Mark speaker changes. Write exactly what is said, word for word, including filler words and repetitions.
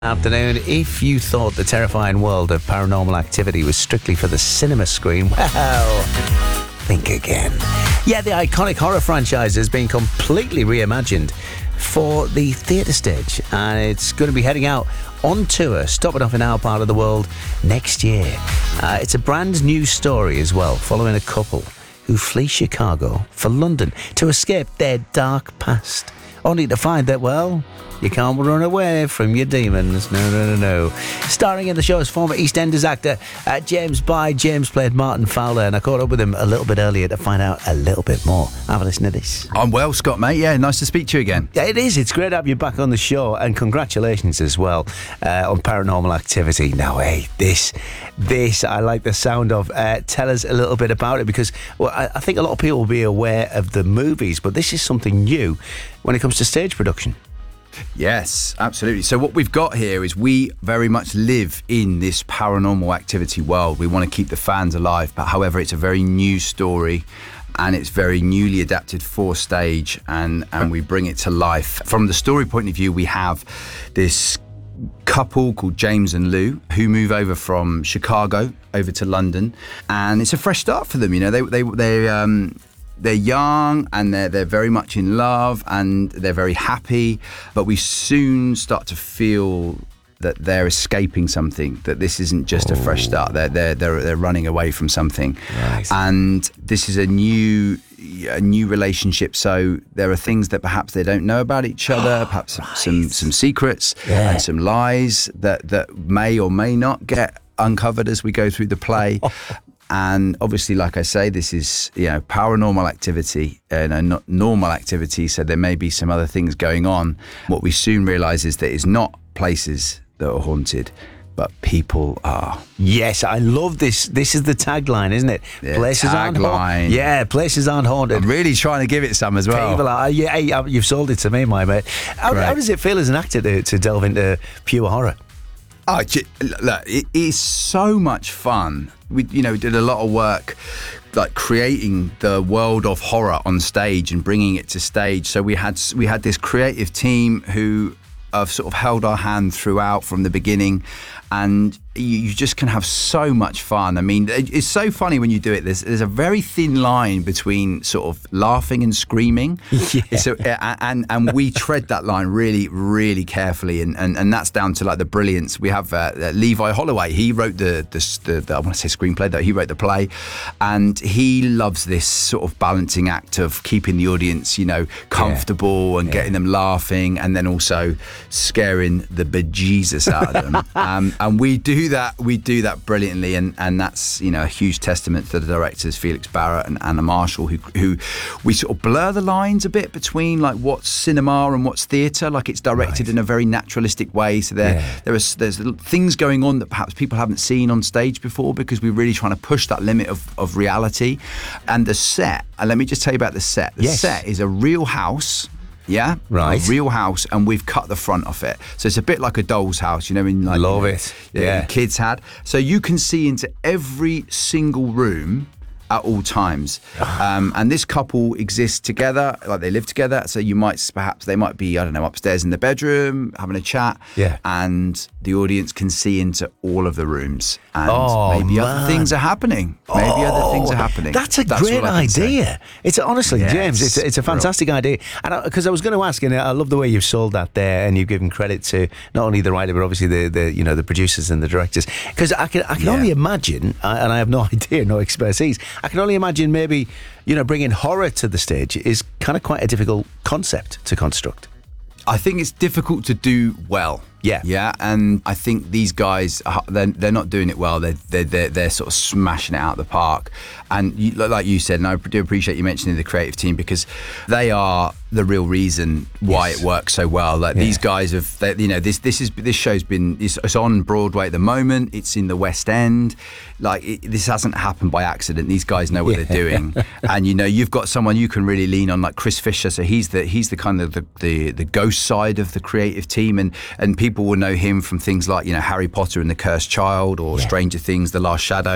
Speaker 1: Afternoon. If you thought the terrifying world of Paranormal Activity was strictly for the cinema screen, well, think again. Yeah, the iconic horror franchise has been completely reimagined for the theatre stage, and it's going to be heading out on tour, stopping off in our part of the world next year. Uh, it's a brand new story as well, following a couple who flee Chicago for London to escape their dark past, only to find that, well, you can't run away from your demons. No, no, no, no. Starring in the show is former EastEnders actor uh, James Bye. James played Martin Fowler, and I caught up with him a little bit earlier to find out a little bit more. Have a listen to this.
Speaker 2: I'm well, Scott, mate. Yeah, nice to speak to you again.
Speaker 1: Yeah, it is. It's great to have you back on the show, and congratulations as well uh, on Paranormal Activity. Now, hey, this, this I like the sound of. Uh, tell us a little bit about it, because well, I, I think a lot of people will be aware of the movies, but this is something new when it comes to stage production.
Speaker 2: Yes, absolutely. So what we've got here is we very much live in this Paranormal Activity world. We want to keep the fans alive, but however, it's a very new story and it's very newly adapted for stage, and, and we bring it to life. From the story point of view, we have this couple called James and Lou who move over from Chicago over to London, and it's a fresh start for them. You know, they they they um They're young and they're, they're very much in love and they're very happy, but we soon start to feel that they're escaping something, that this isn't just oh. a fresh start. They're, they're, they're, they're running away from something.
Speaker 1: Right.
Speaker 2: And this is a new a new relationship, so there are things that perhaps they don't know about each other, perhaps right. some, some secrets yeah. and some lies that, that may or may not get uncovered as we go through the play. And obviously, like I say, this is, you know, Paranormal Activity, uh, no, not normal activity, so there may be some other things going on. What we soon realise is that it's not places that are haunted, but people are.
Speaker 1: Yes, I love this. This is the tagline, isn't it?
Speaker 2: Yeah,
Speaker 1: places aren't haunted. Yeah, places aren't haunted.
Speaker 2: I'm really trying to give it some as well.
Speaker 1: People are, yeah, you've sold it to me, my mate. How, how does it feel as an actor to, to delve into pure horror?
Speaker 2: Oh, look, it is so much fun. We, you know, did a lot of work, like creating the world of horror on stage and bringing it to stage. So we had we had this creative team who have sort of held our hand throughout from the beginning, and you, you just can have so much fun. I mean, it, it's so funny when you do it. There's, there's a very thin line between sort of laughing and screaming.
Speaker 1: Yeah.
Speaker 2: So, and and we tread that line really, really carefully, and, and, and that's down to like the brilliance. We have uh, uh, Levi Holloway. He wrote the, the, the, the I want to say screenplay, though. He wrote the play, and he loves this sort of balancing act of keeping the audience, you know, comfortable yeah. and yeah. getting them laughing, and then also scaring the bejesus out of them. um, and we do that we do that brilliantly, and, and that's, you know, a huge testament to the directors Felix Barrett and Anna Marshall, who who we sort of blur the lines a bit between like what's cinema and what's theatre. Like it's directed right. in a very naturalistic way, so there yeah. there is there's things going on that perhaps people haven't seen on stage before, because we're really trying to push that limit of, of reality. And the set, and let me just tell you about the set. The
Speaker 1: yes.
Speaker 2: set is a real house. Yeah,
Speaker 1: right.
Speaker 2: A real house, and we've cut the front off it, so it's a bit like a doll's house, you know. In like,
Speaker 1: love
Speaker 2: you know,
Speaker 1: it.
Speaker 2: Yeah,
Speaker 1: yeah.
Speaker 2: kids had. So you can see into every single room at all times. Um, and this couple exists together, like they live together. So you might perhaps they might be, I don't know, upstairs in the bedroom having a chat.
Speaker 1: Yeah.
Speaker 2: And the audience can see into all of the rooms, and
Speaker 1: oh,
Speaker 2: maybe
Speaker 1: man.
Speaker 2: other things are happening. Maybe
Speaker 1: oh,
Speaker 2: other things are happening.
Speaker 1: That's a
Speaker 2: That's
Speaker 1: great idea. It's honestly,
Speaker 2: yeah,
Speaker 1: James, it's, it's a fantastic real. idea. And because I, I was going to ask, and I love the way you've sold that there, and you've given credit to not only the writer but obviously the, the you know the producers and the directors. Because I can I can yeah. only imagine, and I have no idea, no expertise. I can only imagine maybe, you know, bringing horror to the stage is kind of quite a difficult concept to construct.
Speaker 2: I think it's difficult to do well.
Speaker 1: Yeah,
Speaker 2: yeah, and I think these guys, they're, they're not doing it well. They're, they're they're they're sort of smashing it out of the park. And you, like you said, and I do appreciate you mentioning the creative team, because they are the real reason why yes. it works so well. Like yeah. these guys have, they, you know, this this is this show's been it's, it's on Broadway at the moment. It's in the West End. Like it, this hasn't happened by accident. These guys know what yeah. they're doing, and you know, you've got someone you can really lean on, like Chris Fisher. So he's the he's the kind of the the, the ghost side of the creative team, and and people will know him from things like, you know, Harry Potter and the Cursed Child, or yeah. Stranger Things, The Last Shadow.